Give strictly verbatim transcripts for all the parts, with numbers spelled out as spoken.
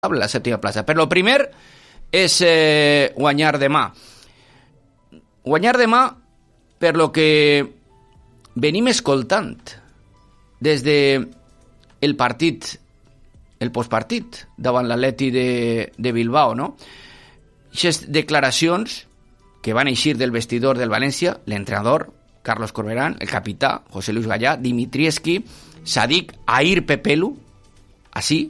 la sèptima plaça. Però el primer és eh, guanyar demà. Guanyar demà per lo que venim escoltant des de el partit, el postpartit davant l'Atleti de, de Bilbao, no? Aquestes declaracions que van eixir del vestidor del València, l'entrenador Carlos Corberán, el capità José Luis Gallá, Dimitrievski, Sadik, Air Pepelu, així,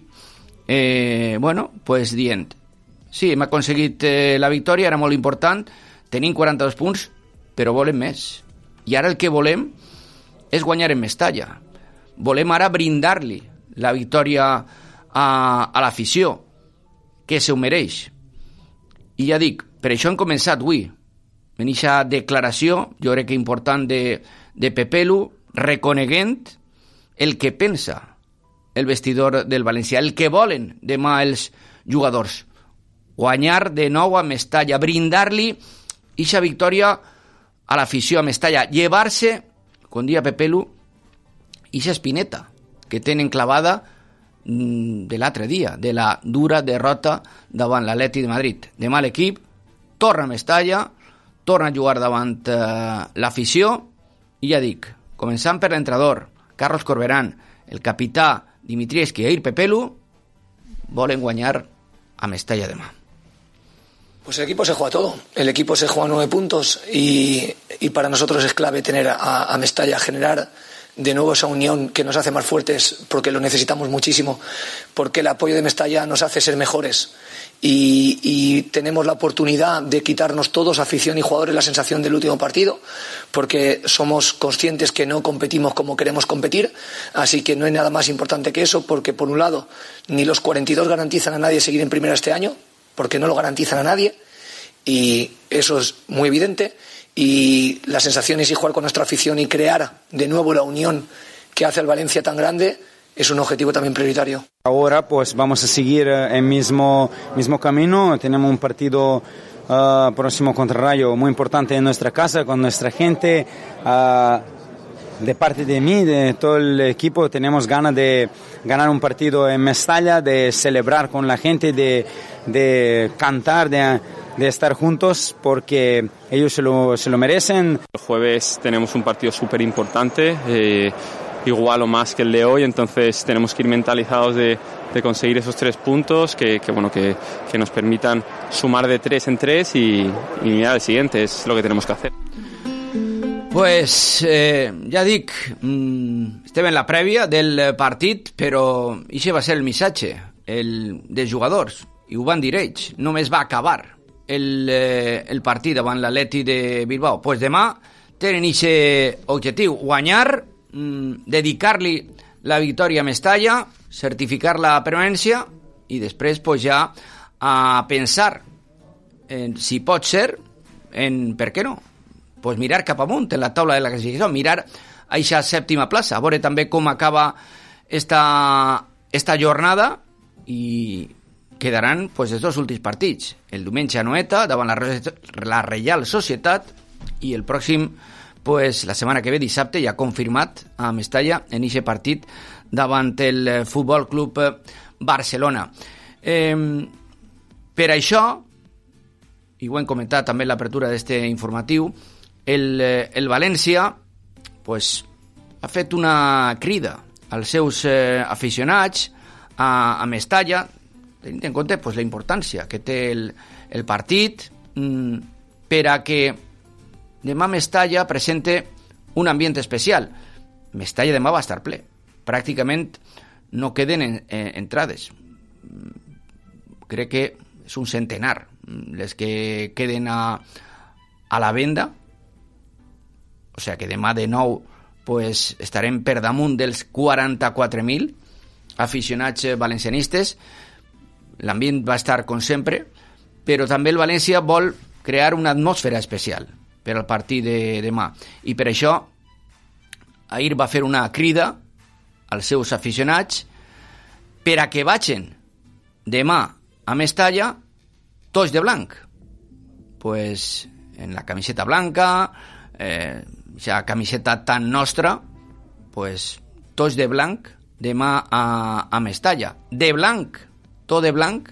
eh, bueno, pues dient, sí, hem aconseguit eh, la victòria, era molt important, tenim quaranta-dos punts, però volem més. I ara el que volem és guanyar en Mestalla. Volem ara brindar-li la victòria a, a l'afició, que se ho mereix. I ja dic, per això hem començat avui, en aquesta declaració, jo crec que important de, de Pepelu, reconeguent el que pensa el vestidor del València, el que volen demà els jugadors. Guanyar de nou a Mestalla, brindar-li aquesta victòria a l'afició a Mestalla, llevar-se, com dia Pepelu, aquesta espineta que tenen clavada de l'altre dia, de la dura derrota davant l'Atleti de Madrid. Demà l'equip torna a Mestalla, torna a jugar davant eh, l'afició, i ja dic, començant per l'entrenador Carlos Corberán, el capità Dimitrievski i Air Pepelu, volen guanyar a Mestalla demà. Pues el equipo se juega todo, el equipo se juega nueve puntos y, y para nosotros es clave tener a, a Mestalla, generar de nuevo esa unión que nos hace más fuertes, porque lo necesitamos muchísimo, porque el apoyo de Mestalla nos hace ser mejores y, y tenemos la oportunidad de quitarnos todos, afición y jugadores, la sensación del último partido, porque somos conscientes que no competimos como queremos competir, así que no hay nada más importante que eso, porque por un lado ni los cuarenta y dos garantizan a nadie seguir en primera este año, porque no lo garantizan a nadie, y eso es muy evidente. Y las sensaciones y jugar con nuestra afición y crear de nuevo la unión que hace al Valencia tan grande es un objetivo también prioritario. Ahora pues vamos a seguir el mismo, mismo camino. Tenemos un partido uh, próximo contra Rayo muy importante en nuestra casa, con nuestra gente. Uh, de parte de mí, de todo el equipo, tenemos ganas de ganar un partido en Mestalla, de celebrar con la gente, de, de cantar, de... de estar juntos, porque ellos se lo, se lo merecen. El jueves tenemos un partido súper importante, eh, igual o más que el de hoy, entonces tenemos que ir mentalizados de, de conseguir esos tres puntos que, que, bueno, que, que nos permitan sumar de tres en tres y, y mirar el siguiente, es lo que tenemos que hacer. Pues eh, ja dic, mm, estem en la prèvia del partit, però això va ser el missatge el, dels jugadors, i ho van dir ells, només va acabar el, eh, el partit davant l'Atleti de Bilbao. Pues demà tenen aquest objectiu, guanyar, mm, dedicar-li la victòria a Mestalla, certificar la permanència i després pues, ja a pensar en, si pot ser, en per què no, pues mirar cap amunt en la taula de la classificació, mirar a aquesta sèptima plaça, a veure també com acaba esta, esta jornada i quedaran pues, els dos últims partits. El diumenge a Noeta, davant la, la Reial Societat, i el pròxim, pues, la setmana que ve, dissabte, ja confirmat a Mestalla en aquest partit davant el Futbol Club Barcelona. Eh, per això, i ho hem comentat també en l'apertura d'este informatiu, el, el València pues, ha fet una crida als seus eh, aficionats a, a Mestalla, tenint en compte pues, la importància que té el, el partit, mmm, per a que demà Mestalla presente un ambient especial. Mestalla demà va estar ple. Pràcticament no queden en, en, entrades. Crec que és un centenar les que queden a, a la venda. O sigui que demà de nou pues, estarem per damunt dels quaranta-quatre mil aficionats valencianistes. L'ambient va estar com sempre, però també el València vol crear una atmosfera especial per al partit de demà. I per això ahir va fer una crida als seus aficionats per a que vagin demà a Mestalla tots de blanc. Pues en la camiseta blanca, eh, ja camiseta tan nostra, pues tots de blanc demà a, a Mestalla. De blanc tot de blanc,